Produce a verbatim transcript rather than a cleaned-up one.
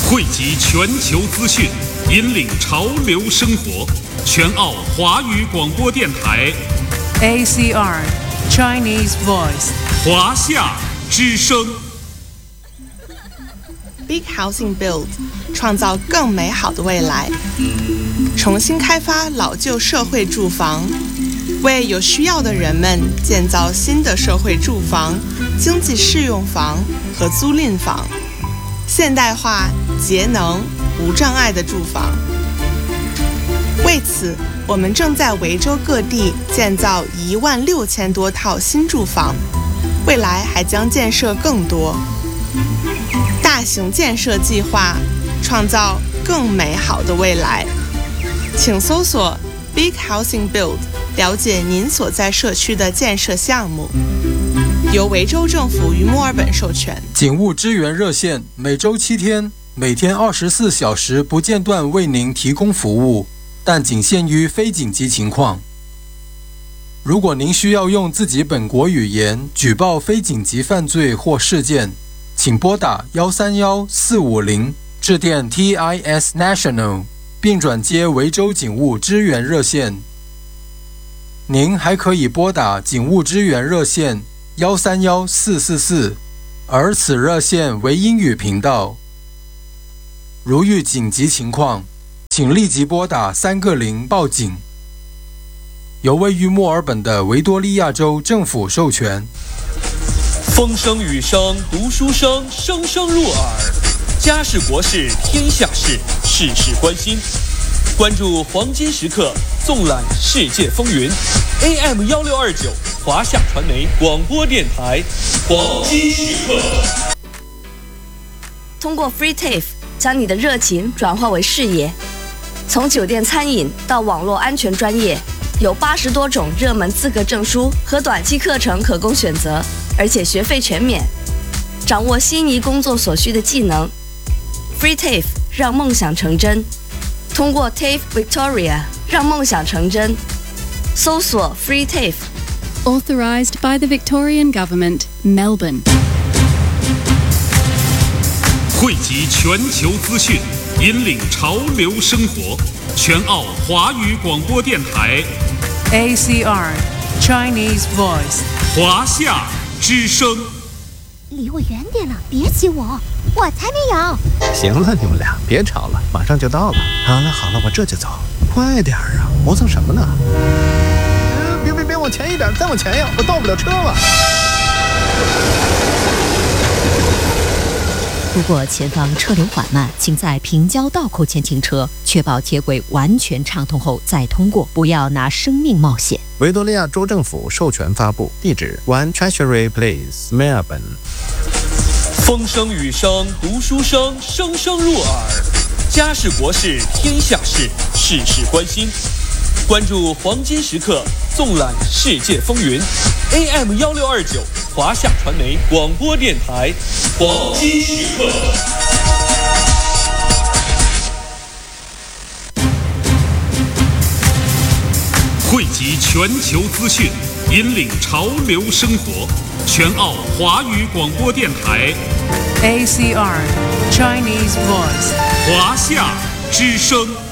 汇集全球资讯，引领潮流生活。全澳华语广播电台 A C R Chinese Voice 华夏之声。 Big Housing Build 创造更美好的未来，重新开发老旧社会住房，为有需要的人们建造新的社会住房、经济适用房和租赁房，现代化、节能、无障碍的住房。为此，我们正在维州各地建造一万六千多套新住房，未来还将建设更多。大型建设计划，创造更美好的未来。请搜索 Big Housing Build， 了解您所在社区的建设项目。由维州政府与墨尔本授权。 警务支援热线每周七天，每天二十四小时不间断为您提供服务，但仅限于非紧急情况。如果您需要用自己本国语言举报非紧急犯罪或事件，请拨打一三一四五零，致电 T I S National， 并转接维州警务支援热线。您还可以拨打警务支援热线一三一四四四，而此热线为英语频道。如遇紧急情况，请立即拨打三个零报警。由位于墨尔本的维多利亚州政府授权。 风声雨声读书声，声声入耳。家事国事天下事，事事关心。关注黄金时刻，纵览世界风云。A M 一六二九华夏传媒广播电台，黄金时刻。 通过 Free T A F E 将你的热情转化为事业。从酒店餐饮到网络安全专业，有八十多种热门资格证书和短期课程可供选择，而且学费全免。掌握心仪工作所需的技能 ，Free T A F E 让梦想成真。通过 T A F E Victoria 让梦想成真。搜索 Free T A F E。 Authorised by the Victorian Government, Melbourne。 汇集全球资讯，引领潮流生活。全澳华语广播电台 A C R Chinese Voice 华夏之声。 离我远点了，别挤我，我才没有。 行了，你们俩别吵了，马上就到了。好了好了，我这就走，快点儿啊！磨蹭什么呢？呃，别别别，往前一点，再往前呀，我到不了车了。 如果前方车流缓慢，请在平交道口前停车，确保铁轨完全畅通后再通过，不要拿生命冒险。 维多利亚州政府授权发布，地址 One Treasury Place Melbourne。 风声雨声读书声，声声入耳。家事国事天下事，事事关心。关注黄金时刻，纵览世界风云。A M 一六二九华夏传媒广播电台，黄金时刻。 汇集全球资讯，引领潮流生活。全澳华语广播电台 A C R Chinese Voice 华夏之声。